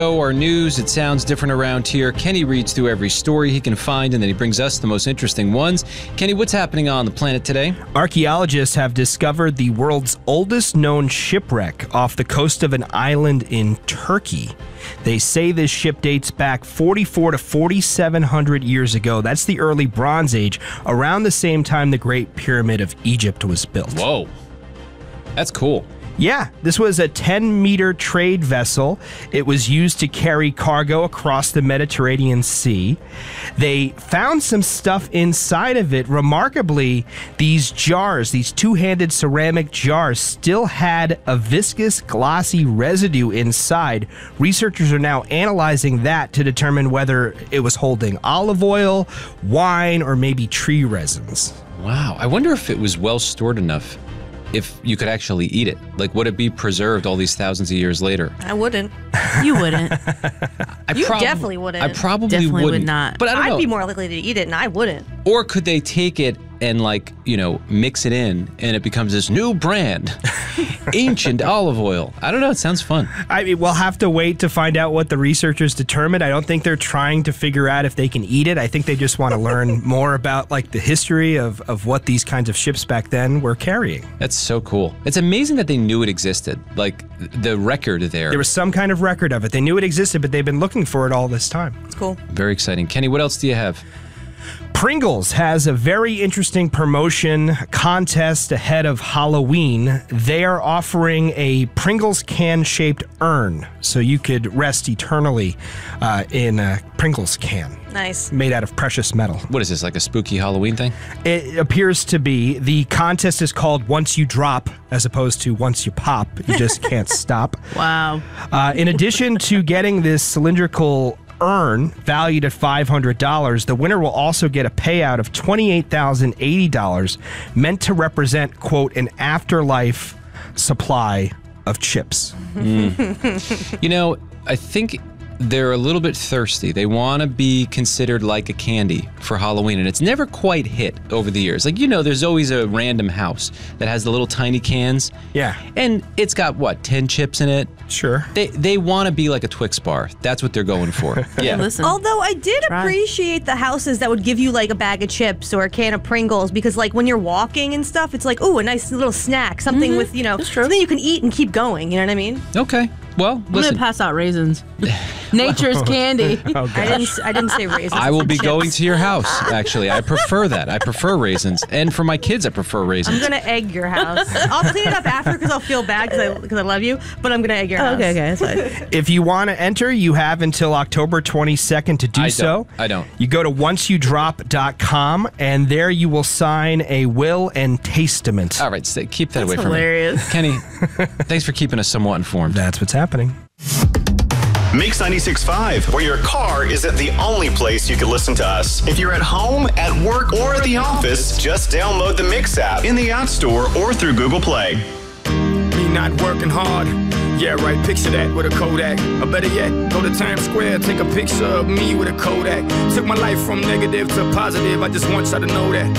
Our news, it sounds different around here. Kenny reads through every story he can find, and then he brings us the most interesting ones. Kenny, what's happening on the planet today? Archaeologists have discovered the world's oldest known shipwreck off the coast of an island in Turkey. They say this ship dates back 4,400 to 4,700 years ago. That's the early Bronze Age, around the same time the Great Pyramid of Egypt was built. Whoa. That's cool. Yeah, this was a 10-meter trade vessel. It was used to carry cargo across the Mediterranean Sea. They found some stuff inside of it. Remarkably, these jars, these two-handed ceramic jars, still had a viscous, glossy residue inside. Researchers are now analyzing that to determine whether it was holding olive oil, wine, or maybe tree resins. Wow. I wonder if it was well stored enough if you could actually eat it. Like, would it be preserved all these thousands of years later? I wouldn't. You wouldn't. You definitely wouldn't. I probably Definitely wouldn't. would not. But I don't know. I'd be more likely to eat it, and I wouldn't. Or could they take it and, like, you know, mix it in and it becomes this new brand, ancient olive oil? I don't know. It sounds fun. I mean, we'll have to wait to find out what the researchers determined. I don't think they're trying to figure out if they can eat it. I think they just want to learn more about, like, the history of what these kinds of ships back then were carrying. That's so cool. It's amazing that they knew it existed. Like, the record there. There was some kind of record of it. They knew it existed, but they've been looking for it all this time. It's cool. Very exciting. Kenny, what else do you have? Pringles has a very interesting promotion contest ahead of Halloween. They are offering a Pringles can-shaped urn, so you could rest eternally in a Pringles can. Nice. Made out of precious metal. What is this, like a spooky Halloween thing? It appears to be. The contest is called Once You Drop, as opposed to Once You Pop. You just can't stop. Wow. In addition to getting this cylindrical urn valued at $500, the winner will also get a payout of $28,080 meant to represent, quote, an afterlife supply of chips. You know, I think they're a little bit thirsty. They want to be considered like a candy for Halloween, and it's never quite hit over the years. Like, you know, there's always a random house that has the little tiny cans. Yeah. And it's got, what, 10 chips in it? Sure. They want to be like a Twix bar. That's what they're going for. Yeah. Listen. Although I did Try. appreciate the houses that would give you like a bag of chips or a can of Pringles, because like when you're walking and stuff, it's like, oh, a nice little snack, something with, you know, That's true. something you can eat and keep going. You know what I mean? Okay. Well, I'm going listen. to pass out raisins. Nature's candy. Oh, gosh. I didn't say raisins. I will be chips. going to your house, actually. I prefer that. I prefer raisins. And for my kids, I prefer raisins. I'm gonna egg your house. I'll clean it up after because I'll feel bad because I love you. But I'm gonna egg your house. Okay, that's fine. If you want to enter, you have until October 22nd to do so. I don't. You go to onceyoudrop.com, and there you will sign a will and testament. All right, keep that That's away from hilarious. me. Kenny, thanks for keeping us somewhat informed. That's what's happening. Mix 96.5, where your car isn't the only place you can listen to us. If you're at home, at work, or at the office, just download the Mix app in the App Store or through Google Play. Me not working hard. Yeah, right, picture that with a Kodak. Or better yet, go to Times Square, take a picture of me with a Kodak. Took my life from negative to positive, I just want y'all to know that.